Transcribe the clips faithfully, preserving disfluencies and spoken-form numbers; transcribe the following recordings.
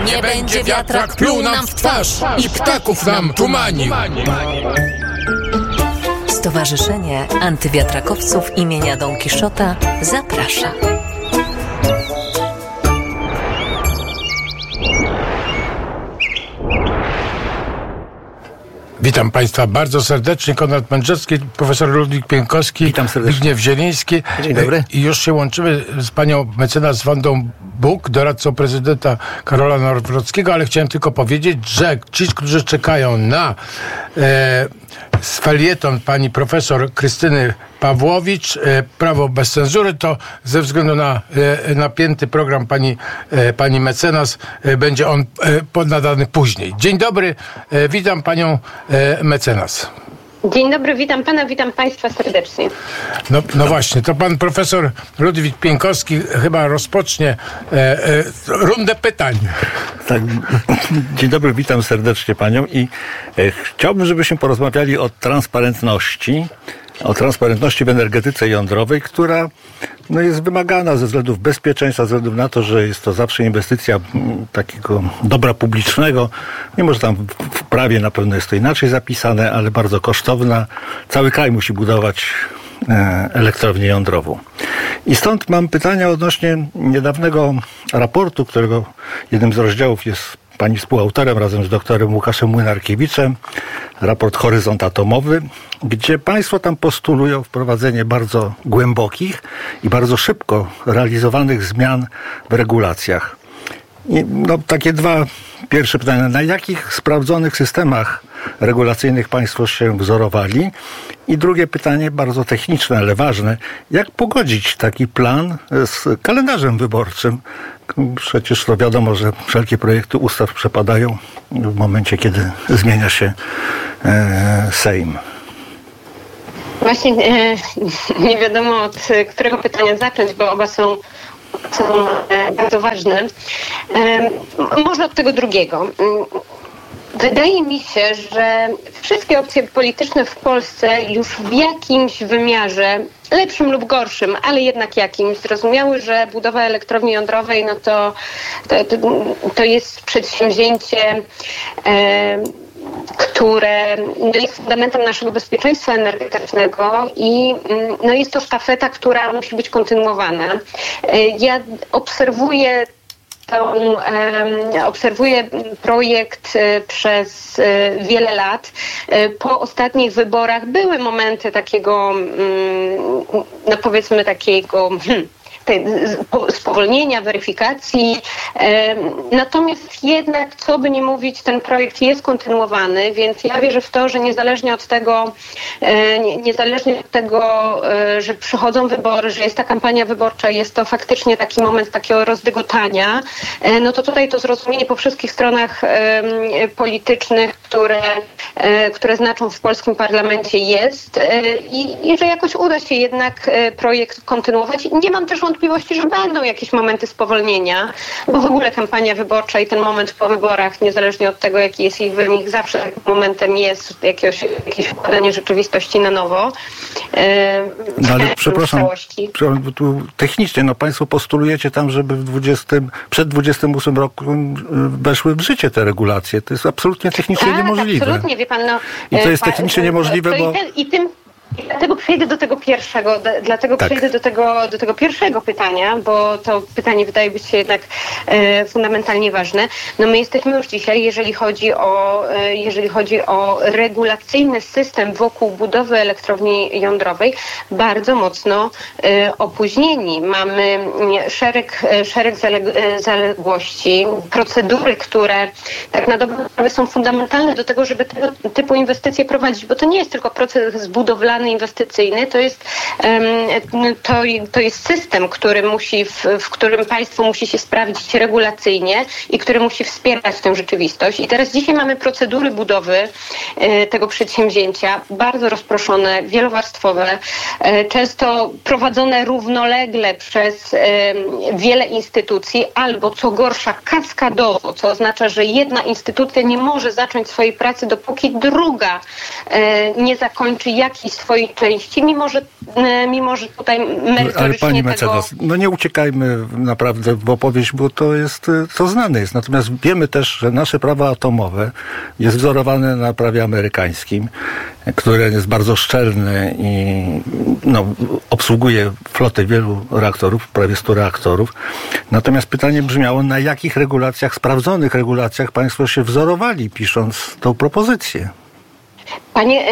Nie będzie wiatrak pluł nam w twarz i ptaków nam tumanił. Stowarzyszenie Antywiatrakowców imienia Don Kiszota zaprasza. Witam Państwa bardzo serdecznie. Konrad Mędrzewski, profesor Ludwik Pienkowski, Witam serdecznie. Zbigniew Zieliński. Dzień dobry. I już się łączymy z panią mecenas Wandą Buk, doradcą prezydenta Karola Nawrockiego, ale chciałem tylko powiedzieć, że ci, którzy czekają na e, felieton pani profesor Krystyny Pawłowicz, e, Prawo bez cenzury, to ze względu na e, napięty program pani, e, pani mecenas e, będzie on e, nadany później. Dzień dobry, e, witam panią e, mecenas. Dzień dobry, witam pana, witam państwa serdecznie. No, no właśnie, to pan profesor Ludwik Pienkowski chyba rozpocznie e, e, rundę pytań. Tak. Dzień dobry, witam serdecznie panią i e, chciałbym, żebyśmy porozmawiali o transparentności, o transparentności w energetyce jądrowej, która no, jest wymagana ze względów bezpieczeństwa, ze względu na to, że jest to zawsze inwestycja m, takiego dobra publicznego, mimo że tam w, w prawie na pewno jest to inaczej zapisane, ale bardzo kosztowna. Cały kraj musi budować e, elektrownię jądrową. I stąd mam pytania odnośnie niedawnego raportu, którego jednym z rozdziałów jest pani współautorem razem z doktorem Łukaszem Młynarkiewiczem, raport Horyzont Atomowy, gdzie państwo tam postulują wprowadzenie bardzo głębokich i bardzo szybko realizowanych zmian w regulacjach. I no, takie dwa pierwsze pytania. Na jakich sprawdzonych systemach regulacyjnych państwo się wzorowali? I drugie pytanie, bardzo techniczne, ale ważne. Jak pogodzić taki plan z kalendarzem wyborczym? Przecież to wiadomo, że wszelkie projekty ustaw przepadają w momencie, kiedy zmienia się e, Sejm. Właśnie e, nie wiadomo, od którego pytania zacząć, bo oba są są bardzo ważne. Może od tego drugiego. Wydaje mi się, że wszystkie opcje polityczne w Polsce już w jakimś wymiarze, lepszym lub gorszym, ale jednak jakimś, zrozumiały, że budowa elektrowni jądrowej, no to, to, to, to jest przedsięwzięcie, e, które jest fundamentem naszego bezpieczeństwa energetycznego i no jest to sztafeta, która musi być kontynuowana. Ja obserwuję tą, obserwuję projekt przez wiele lat. Po ostatnich wyborach były momenty takiego, no powiedzmy takiego hmm, spowolnienia, weryfikacji. Natomiast jednak, co by nie mówić, ten projekt jest kontynuowany, więc ja wierzę w to, że niezależnie od tego, niezależnie od tego, że przychodzą wybory, że jest ta kampania wyborcza, jest to faktycznie taki moment takiego rozdygotania, no to tutaj to zrozumienie po wszystkich stronach politycznych, które, które znaczą w polskim parlamencie jest i, i że jakoś uda się jednak projekt kontynuować. Nie mam też wątpliwości, że będą jakieś momenty spowolnienia, bo w ogóle kampania wyborcza i ten moment po wyborach, niezależnie od tego, jaki jest ich wynik, zawsze takim momentem jest jakiegoś, jakieś wkładanie rzeczywistości na nowo. No ale przepraszam, przepraszam, bo tu technicznie, no państwo postulujecie tam, żeby w dwudziestym, przed dwudziestym ósmym roku weszły w życie te regulacje. To jest absolutnie technicznie tak, niemożliwe. Absolutnie, wie pan, no, I to jest technicznie niemożliwe, bo... I, ten, i tym I dlatego przejdę do tego pierwszego, d- dlatego tak. przejdę do tego, do tego pierwszego pytania, bo to pytanie wydaje być się jednak e, fundamentalnie ważne. No my jesteśmy już dzisiaj, jeżeli chodzi o, e, jeżeli chodzi o regulacyjny system wokół budowy elektrowni jądrowej, bardzo mocno e, opóźnieni. Mamy szereg, e, szereg zaleg- e, zaległości, procedury, które tak na dobrą sprawę są fundamentalne do tego, żeby tego typu inwestycje prowadzić, bo to nie jest tylko proces budowlany, inwestycyjny, to jest, to, to jest system, który musi, w, w którym państwo musi się sprawdzić regulacyjnie i który musi wspierać tę rzeczywistość. I teraz dzisiaj mamy procedury budowy tego przedsięwzięcia, bardzo rozproszone, wielowarstwowe, często prowadzone równolegle przez wiele instytucji, albo co gorsza kaskadowo, co oznacza, że jedna instytucja nie może zacząć swojej pracy, dopóki druga nie zakończy jakiejś swojej części, mimo że, mimo, że tutaj merytorycznie Ale pani tego... mecenas, no nie uciekajmy naprawdę w opowieść, bo to jest, to znane jest. Natomiast wiemy też, że nasze prawo atomowe jest wzorowane na prawie amerykańskim, które jest bardzo szczelne i no, obsługuje flotę wielu reaktorów, prawie stu reaktorów. Natomiast pytanie brzmiało, na jakich regulacjach, sprawdzonych regulacjach państwo się wzorowali, pisząc tą propozycję? Panie,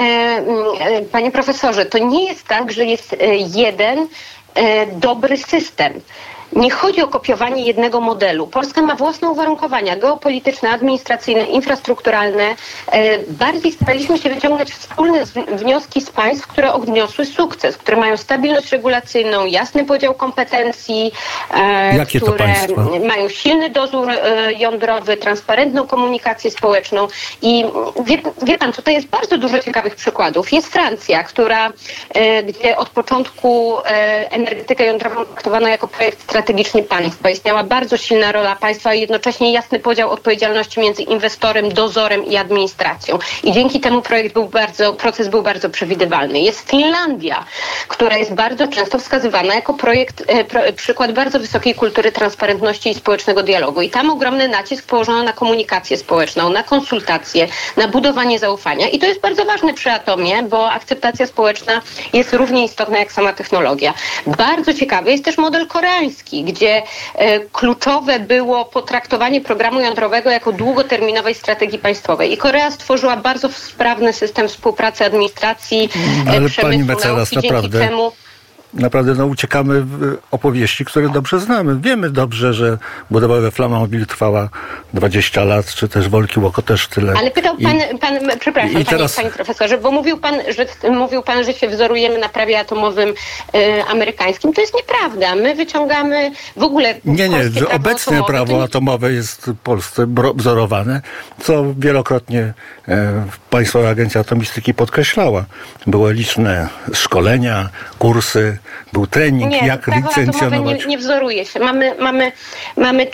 e, panie profesorze, to nie jest tak, że jest jeden e, dobry system. Nie chodzi o kopiowanie jednego modelu. Polska ma własne uwarunkowania geopolityczne, administracyjne, infrastrukturalne. Bardziej staraliśmy się wyciągać wspólne wnioski z państw, które odniosły sukces, które mają stabilność regulacyjną, jasny podział kompetencji, Jakie które to państwa? mają silny dozór jądrowy, transparentną komunikację społeczną. I wie, wie pan, tutaj jest bardzo dużo ciekawych przykładów. Jest Francja, która, gdzie od początku energetykę jądrową traktowano jako projekt strategiczny, strategicznie państwa. Istniała bardzo silna rola państwa i jednocześnie jasny podział odpowiedzialności między inwestorem, dozorem i administracją. I dzięki temu projekt był bardzo, proces był bardzo przewidywalny. Jest Finlandia, która jest bardzo często wskazywana jako projekt, e, pro, przykład bardzo wysokiej kultury transparentności i społecznego dialogu. I tam ogromny nacisk położono na komunikację społeczną, na konsultacje, na budowanie zaufania. I to jest bardzo ważne przy atomie, bo akceptacja społeczna jest równie istotna jak sama technologia. Bardzo ciekawy jest też model koreański, gdzie e, kluczowe było potraktowanie programu jądrowego jako długoterminowej strategii państwowej. I Korea stworzyła bardzo sprawny system współpracy administracji, e, Ale przemysłu, pani mecenas, nauki, dzięki naprawdę... czemu... Naprawdę no, uciekamy w opowieści, które dobrze znamy. Wiemy dobrze, że budowa we Flamanville trwała dwadzieścia lat, czy też Wolki Łoko też tyle. Ale pytał pan, I, pan przepraszam, i teraz... panie, panie profesorze, bo mówił pan, że mówił pan, że się wzorujemy na prawie atomowym e, amerykańskim. To jest nieprawda. My wyciągamy w ogóle Nie, nie, że prawo obecne atomowe, prawo nie... atomowe jest w Polsce wzorowane, co wielokrotnie e, Państwowa Agencja Atomistyki podkreślała. Były liczne szkolenia, kursy, był trening, nie, jak prawo licencjonować. atomowe nie, nie wzoruje się. Mamy, mamy, mamy